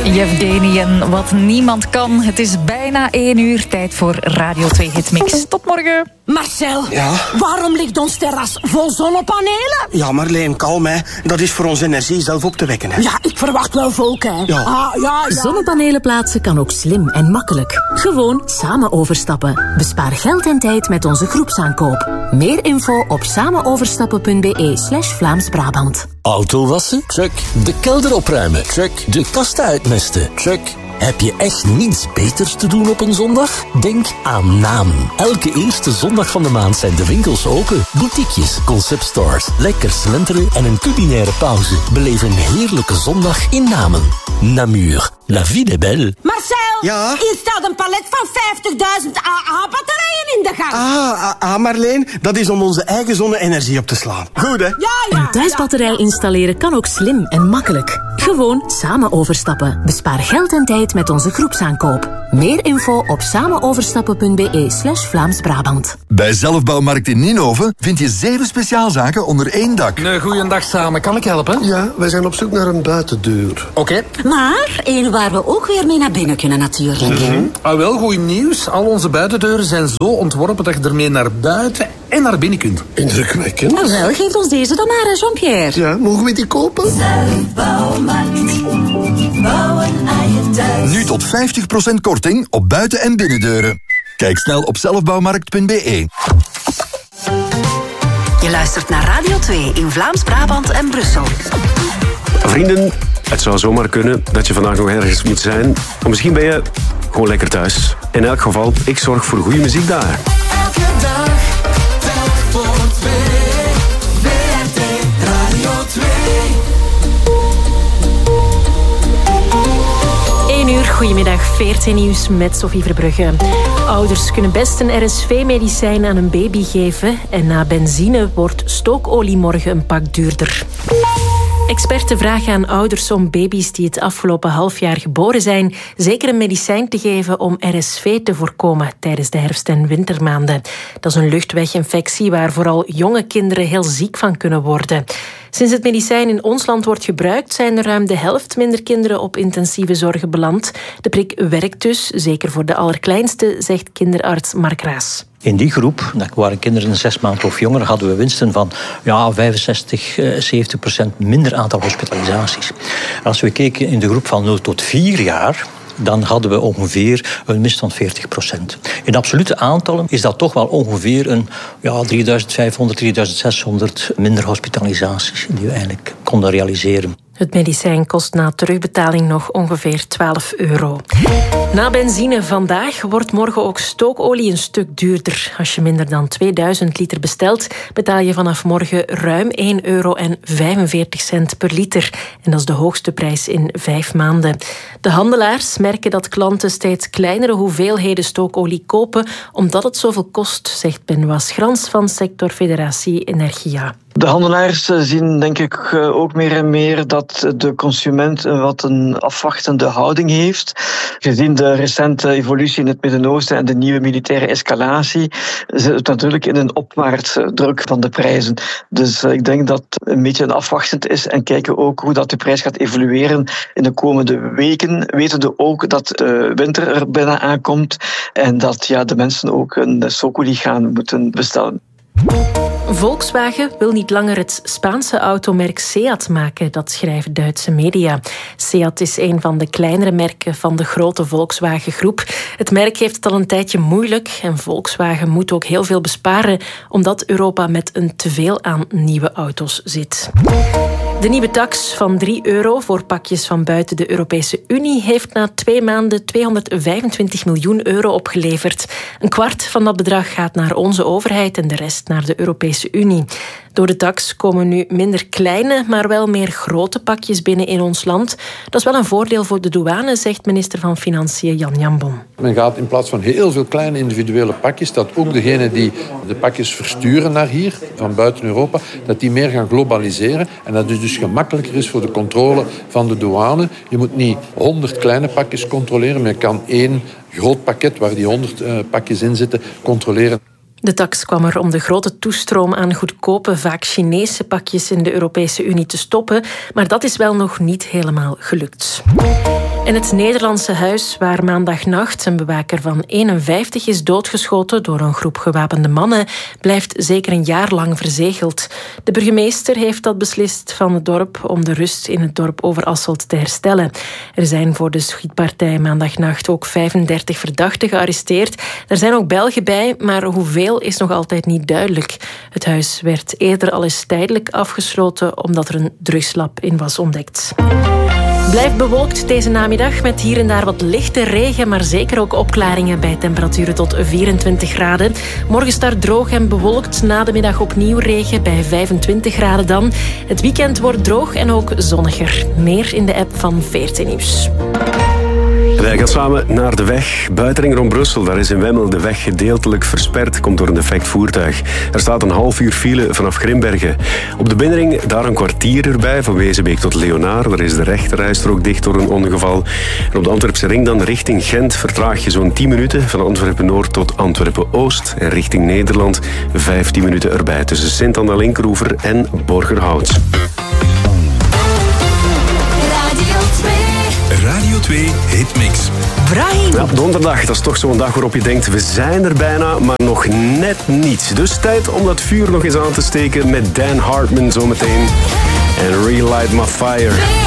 Yevgeny en Wat Niemand Kan. Het is bijna 1 uur. Tijd voor Radio 2 Hitmix. Tot morgen. Marcel, ja? Waarom ligt ons terras vol zonnepanelen? Ja, Marleen, kalm, hè. Dat is voor onze energie zelf op te wekken, hè. Ja, ik verwacht wel volk, hè. Ja. Ja. Zonnepanelen plaatsen kan ook slim en makkelijk. Gewoon samen overstappen. Bespaar geld en tijd met onze groepsaankoop. Meer info op samenoverstappen.be/Vlaams-Brabant. Auto wassen? Check. De kelder opruimen? Check. De kasten uitmesten? Check. Heb je echt niets beters te doen op een zondag? Denk aan Namen. Elke eerste zondag van de maand zijn de winkels open. Boutiquejes, conceptstores, lekker slenteren en een culinaire pauze. Beleef een heerlijke zondag in Namen. Namur. La vie est belle. Marcel, ja? Hier staat een palet van 50.000 AA-batterijen in de gang. Marleen, dat is om onze eigen zonne-energie op te slaan. Goed, hè? Ja. Een thuisbatterij installeren kan ook slim en makkelijk. Gewoon samen overstappen. Bespaar geld en tijd met onze groepsaankoop. Meer info op samenoverstappen.be/Vlaams-Brabant. Bij Zelfbouwmarkt in Nienhoven vind je 7 speciaalzaken onder 1 dak. Goeiedag samen, kan ik helpen? Ja, wij zijn op zoek naar een buitendeur. Oké. Maar één waar we ook weer mee naar binnen kunnen natuurlijk. Wel, goed nieuws. Al onze buitendeuren zijn zo ontworpen dat je ermee naar buiten en naar binnen kunt. Indrukwekkend. Nou wel, geef ons deze dan maar, Jean-Pierre. Ja, mogen we die kopen? Zelfbouwmarkt. Bouwen aan je thuis. Nu tot 50% korting op buiten- en binnendeuren. Kijk snel op zelfbouwmarkt.be. Je luistert naar Radio 2 in Vlaams-Brabant en Brussel. Vrienden, het zou zomaar kunnen dat je vandaag nog ergens moet zijn. Maar misschien ben je gewoon lekker thuis. In elk geval, ik zorg voor goede muziek daar. Elke dag, telk voor 2. VRT Radio 2. 1 uur, goedemiddag, VRT Nieuws met Sophie Verbrugge. Ouders kunnen best een RSV-medicijn aan een baby geven. En na benzine wordt stookolie morgen een pak duurder. Experten vragen aan ouders om baby's die het afgelopen halfjaar geboren zijn zeker een medicijn te geven om RSV te voorkomen tijdens de herfst- en wintermaanden. Dat is een luchtweginfectie waar vooral jonge kinderen heel ziek van kunnen worden. Sinds het medicijn in ons land wordt gebruikt, zijn er ruim de helft minder kinderen op intensieve zorgen beland. De prik werkt dus, zeker voor de allerkleinste, zegt kinderarts Mark Raas. In die groep, dat waren kinderen 6 maanden of jonger, hadden we winsten van 65-70% minder aantal hospitalisaties. Als we keken in de groep van 0 tot 4 jaar... dan hadden we ongeveer een winst van 40%. In absolute aantallen is dat toch wel ongeveer een 3500, 3600 minder hospitalisaties die we eigenlijk konden realiseren. Het medicijn kost na terugbetaling nog ongeveer €12. Na benzine vandaag wordt morgen ook stookolie een stuk duurder. Als je minder dan 2000 liter bestelt, betaal je vanaf morgen ruim €1,45 per liter. En dat is de hoogste prijs in 5 maanden. De handelaars merken dat klanten steeds kleinere hoeveelheden stookolie kopen, omdat het zoveel kost, zegt Benoît Schrans van sectorfederatie Energia. De handelaars zien denk ik ook meer en meer dat de consument wat een afwachtende houding heeft. Gezien de recente evolutie in het Midden-Oosten en de nieuwe militaire escalatie zit het natuurlijk in een opwaartsdruk van de prijzen. Dus ik denk dat het een beetje een afwachtend is en kijken ook hoe dat de prijs gaat evolueren in de komende weken. Wetende ook dat de winter er bijna aankomt en dat de mensen ook een stookolie gaan moeten bestellen. Volkswagen wil niet langer het Spaanse automerk Seat maken, dat schrijven Duitse media. Seat is een van de kleinere merken van de grote Volkswagen-groep. Het merk heeft het al een tijdje moeilijk en Volkswagen moet ook heel veel besparen, omdat Europa met een teveel aan nieuwe auto's zit. De nieuwe tax van €3 voor pakjes van buiten de Europese Unie heeft na 2 maanden €225 miljoen opgeleverd. Een kwart van dat bedrag gaat naar onze overheid en de rest naar de Europese Unie. Door de tax komen nu minder kleine, maar wel meer grote pakjes binnen in ons land. Dat is wel een voordeel voor de douane, zegt minister van Financiën Jan Jambon. Men gaat in plaats van heel veel kleine individuele pakjes, dat ook degenen die de pakjes versturen naar hier, van buiten Europa, dat die meer gaan globaliseren. En dat het dus gemakkelijker is voor de controle van de douane. Je moet niet 100 kleine pakjes controleren, maar je kan 1 groot pakket waar die 100 pakjes in zitten controleren. De tax kwam er om de grote toestroom aan goedkope, vaak Chinese pakjes in de Europese Unie te stoppen, maar dat is wel nog niet helemaal gelukt. En het Nederlandse huis waar maandagnacht een bewaker van 51 is doodgeschoten door een groep gewapende mannen, blijft zeker een jaar lang verzegeld. De burgemeester heeft dat beslist van het dorp om de rust in het dorp Overasselt te herstellen. Er zijn voor de schietpartij maandagnacht ook 35 verdachten gearresteerd. Er zijn ook Belgen bij, maar hoeveel is nog altijd niet duidelijk. Het huis werd eerder al eens tijdelijk afgesloten omdat er een drugslab in was ontdekt. Blijft bewolkt deze namiddag met hier en daar wat lichte regen, maar zeker ook opklaringen bij temperaturen tot 24 graden. Morgen start droog en bewolkt, na de middag opnieuw regen bij 25 graden dan. Het weekend wordt droog en ook zonniger. Meer in de app van VRT Nieuws. Wij gaan samen naar de weg. Buitenring rond Brussel, daar is in Wemmel de weg gedeeltelijk versperd. Komt door een defect voertuig. Er staat een half uur file vanaf Grimbergen. Op de binnenring daar een kwartier erbij, van Wezenbeek tot Leonaar. Daar is de rechterrijstrook dicht door een ongeval. En op de Antwerpse ring dan richting Gent vertraag je zo'n 10 minuten. Van Antwerpen-Noord tot Antwerpen-Oost. En richting Nederland 15 minuten erbij. Tussen Sint-Anna-Linkeroever en Borgerhout. Radio 2 Hitmix. Brahim. Ja, donderdag, dat is toch zo'n dag waarop je denkt, we zijn er bijna, maar nog net niet. Dus tijd om dat vuur nog eens aan te steken met Dan Hartman zometeen. En Relight My Fire.